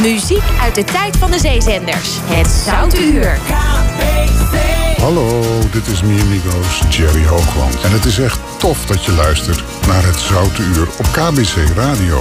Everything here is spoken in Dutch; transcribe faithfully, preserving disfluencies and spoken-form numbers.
Muziek uit de tijd van de zeezenders. Het Zoute Uur. Hallo, dit is Mi Amigos, Jerry Hoogland. En het is echt tof dat je luistert naar het Zoute Uur op K B C Radio.